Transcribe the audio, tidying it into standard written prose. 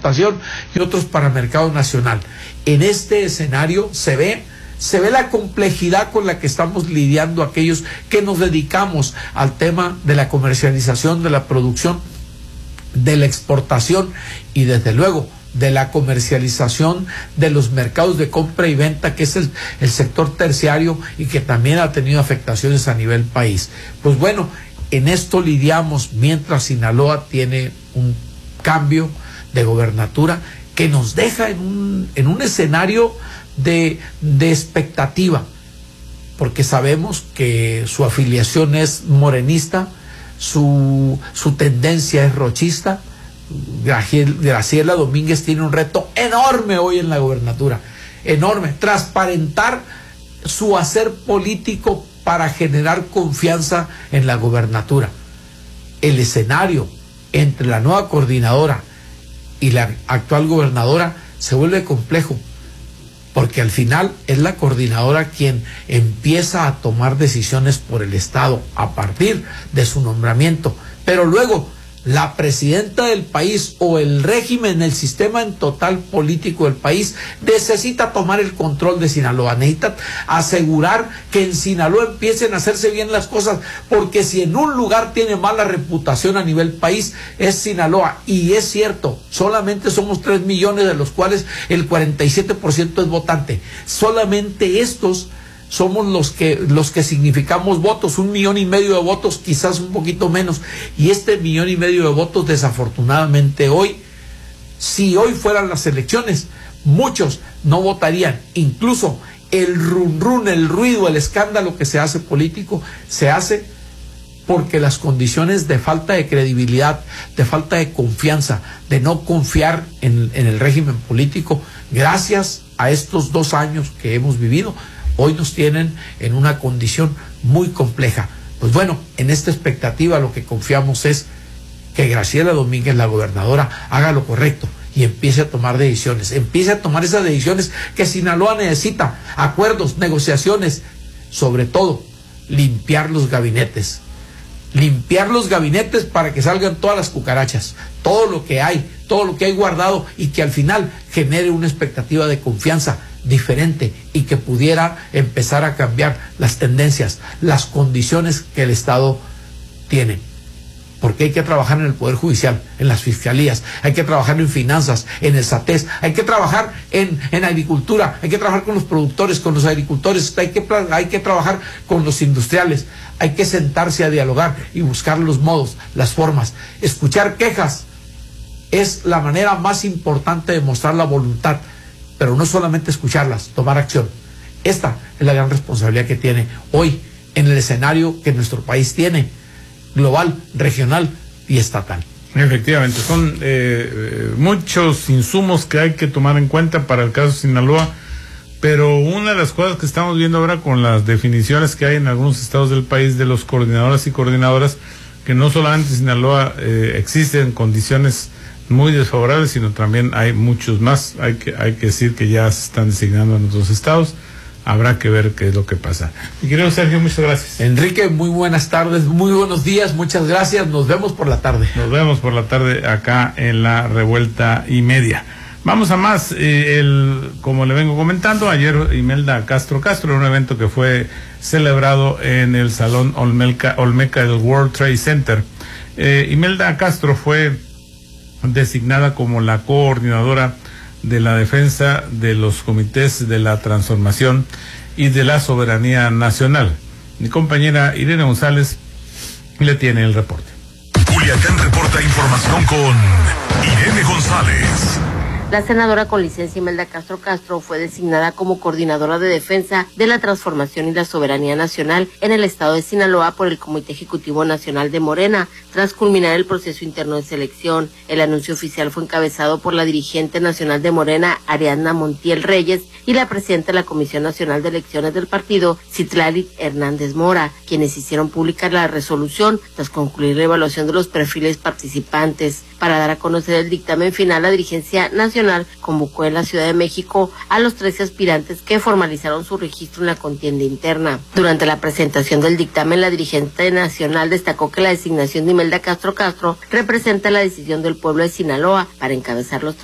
exportación y otros para mercado nacional. En este escenario se ve la complejidad con la que estamos lidiando aquellos que nos dedicamos al tema de la comercialización, de la producción, de la exportación y desde luego de la comercialización de los mercados de compra y venta, que es el sector terciario y que también ha tenido afectaciones a nivel país. Pues bueno, en esto lidiamos mientras Sinaloa tiene un cambio de gobernatura que nos deja en un escenario de expectativa, porque sabemos que su afiliación es morenista, su tendencia es rochista. Graciela Domínguez tiene un reto enorme hoy en la gobernatura, enorme, transparentar su hacer político para generar confianza en la gobernatura. El escenario entre la nueva coordinadora y la actual gobernadora se vuelve complejo, porque al final es la coordinadora quien empieza a tomar decisiones por el Estado a partir de su nombramiento, pero luego la presidenta del país o el régimen, el sistema en total político del país necesita tomar el control de Sinaloa, necesita asegurar que en Sinaloa empiecen a hacerse bien las cosas, porque si en un lugar tiene mala reputación a nivel país es Sinaloa, y es cierto, solamente somos 3 millones, de los cuales el 47% es votante, solamente estos somos los que significamos votos, 1,5 millones de votos, quizás un poquito menos, y este 1,5 millones de votos, desafortunadamente hoy, si hoy fueran las elecciones, muchos no votarían. Incluso el run, el ruido, el escándalo que se hace político, se hace porque las condiciones de falta de credibilidad, de falta de confianza, de no confiar en el régimen político, gracias a estos 2 años que hemos vivido, hoy nos tienen en una condición muy compleja. Pues bueno, en esta expectativa lo que confiamos es que Graciela Domínguez, la gobernadora, haga lo correcto y empiece a tomar decisiones, empiece a tomar esas decisiones que Sinaloa necesita, acuerdos, negociaciones, sobre todo, limpiar los gabinetes para que salgan todas las cucarachas, todo lo que hay guardado, y que al final genere una expectativa de confianza diferente y que pudiera empezar a cambiar las tendencias, las condiciones que el Estado tiene. Porque hay que trabajar en el Poder Judicial, en las fiscalías, hay que trabajar en finanzas, en el SATES, hay que trabajar en agricultura, hay que trabajar con los productores, con los agricultores, hay que trabajar con los industriales, hay que sentarse a dialogar y buscar los modos, las formas. Escuchar quejas es la manera más importante de mostrar la voluntad, pero no solamente escucharlas, tomar acción. Esta es la gran responsabilidad que tiene hoy en el escenario que nuestro país tiene, global, regional y estatal. Efectivamente, son muchos insumos que hay que tomar en cuenta para el caso de Sinaloa, pero una de las cosas que estamos viendo ahora con las definiciones que hay en algunos estados del país de los coordinadores y coordinadoras, que no solamente en Sinaloa existen condiciones muy desfavorables, sino también hay muchos más. Hay que decir que ya se están designando en otros estados. Habrá que ver qué es lo que pasa. Mi querido Sergio, muchas gracias. Enrique, muy buenas tardes, muy buenos días, muchas gracias. Nos vemos por la tarde. Nos vemos por la tarde acá en la Revuelta y Media. Vamos a más. Como le vengo comentando, ayer Imelda Castro en un evento que fue celebrado en el Salón Olmeca del World Trade Center. Imelda Castro fue designada como la coordinadora de la defensa de los comités de la transformación y de la soberanía nacional. Mi compañera Irene González le tiene el reporte. Culiacán reporta información con Irene González. La senadora con licencia Imelda Castro fue designada como coordinadora de defensa de la transformación y la soberanía nacional en el estado de Sinaloa por el Comité Ejecutivo Nacional de Morena, tras culminar el proceso interno de selección. El anuncio oficial fue encabezado por la dirigente nacional de Morena, Ariadna Montiel Reyes, y la presidenta de la Comisión Nacional de Elecciones del partido, Citlali Hernández Mora, quienes hicieron pública la resolución tras concluir la evaluación de los perfiles participantes. Para dar a conocer el dictamen final, la dirigencia nacional convocó en la Ciudad de México a los 13 aspirantes que formalizaron su registro en la contienda interna. Durante la presentación del dictamen, la dirigente nacional destacó que la designación de Imelda Castro representa la decisión del pueblo de Sinaloa para encabezar los